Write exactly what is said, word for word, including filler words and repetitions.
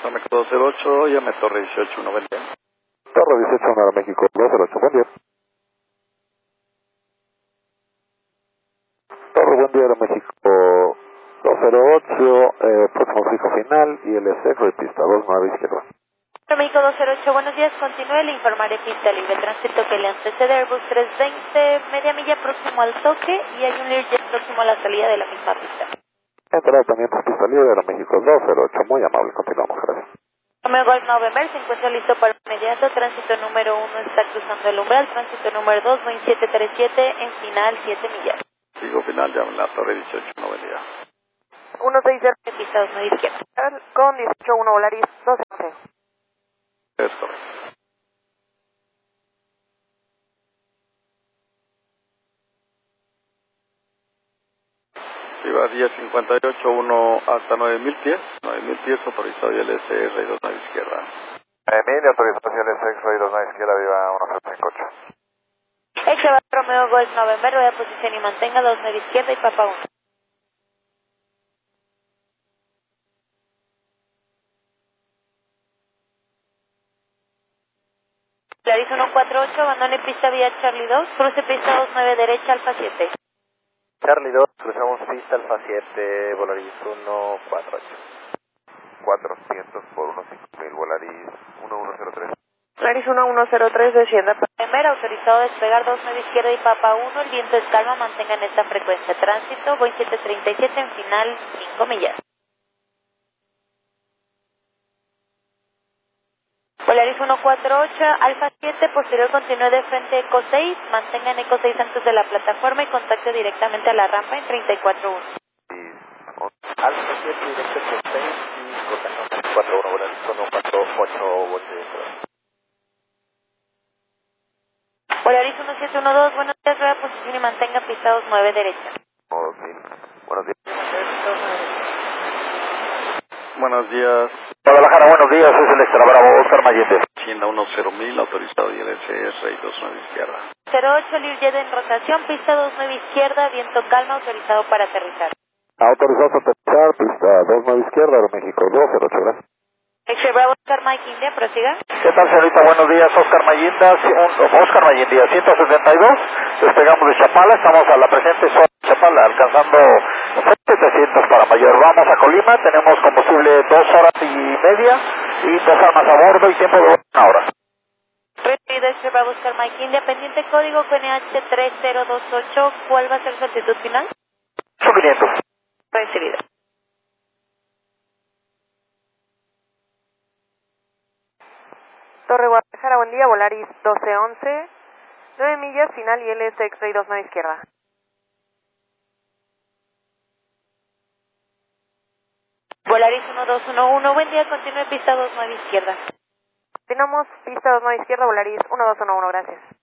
México dos cero ocho, llame Torre dieciocho uno, buen día. Torre dieciocho uno, México dos cero ocho, buen día. Torre, buen día, México dos cero ocho, eh, próximo fijo final, I L C, repista dos nueve izquierda. México dos cero ocho, buenos días, continúe, le informaré pista libre, tránsito que le antecede Airbus trescientos veinte, media milla próximo al toque y hay un Learjet próximo a la salida de la misma pista. Entrada también por pista libre, México dos cero ocho, muy amable, continuamos, gracias. Romeo Golf November se encuentra listo para inmediato, tránsito número uno está cruzando el umbral, tránsito número dos, veintisiete treinta y siete, en final siete millas. Fijo final, llame la Torre dieciocho uno, buen día. uno seis cero, pista dos nueve izquierda. Con dieciocho uno, Volaris doce once. Es correcto. Iba diez cincuenta y ocho, uno hasta nueve mil pies, nueve mil pies, autorizado I L C, R dos nueve izquierda. nueve mil, autorización I L C, X-Ray dos nueve izquierda, viva uno cero cinco ocho. Exeva Romeo Golf November, voy a posición y mantenga dos nueve izquierda y Papa uno. Claris uno cuatro ocho, abandone pista vía Charlie dos, cruce pista dos nueve derecha, Alfa siete. Charlie dos, cruzamos pista Alfa siete, Volaris uno cuatro ocho. cuatrocientos por uno cinco mil, Volaris uno uno cero tres. Volaris uno uno cero tres, descienda. Primero, autorizado a despegar dos nueve izquierda y Papa uno, el viento es calma, mantengan esta frecuencia. Tránsito, veintisiete treinta y siete, en final cinco millas. Volaris uno cuatro ocho, Alfa siete, posterior continúe de frente Eco seis, mantengan Eco seis antes de la plataforma y contacte directamente a la rampa en treinta y cuatro uno. Alfa siete, directo Eco seis y contacto cuatro uno, Volaris uno cuatro ocho, volteo. Volaris uno siete uno dos, buenos días, rueda posición y mantenga pista dos nueve derecha. dos mil, buenos días. Buenos días. Guadalajara, buenos días, es el extra bravo, Oscar Mayete. Hacienda uno cero mil, autorizado I L C, R dos nueve izquierda. cero ocho, Learjet en rotación, pista dos nueve izquierda, viento calma, autorizado para aterrizar. Autorizado a aterrizar, pista dos nueve izquierda, México dos cero ocho, gracias. Exe Bravo Oscar Mike India, prosiga. ¿Qué tal, señorita? Buenos días, Oscar Mayinda, Oscar Mayinda, ciento setenta y dos, despegamos de Chapala, estamos a la presente zona de Chapala, alcanzando setecientos para mayor. Vamos a Colima, tenemos combustible dos horas y media y dos armas a bordo y tiempo de una hora. Recibido Exe Bravo Oscar Mike India, pendiente código Q N H tres cero dos ocho, ¿cuál va a ser su altitud final? ocho mil quinientos. Recibido. Torre Guadalajara, buen día, Volaris doce once, nueve millas, final I L S, X-Ray dos nueve izquierda. Volaris uno dos uno uno, buen día, continúe pista dos nueve izquierda. Continuamos, pista dos nueve izquierda, Volaris uno dos uno uno, gracias.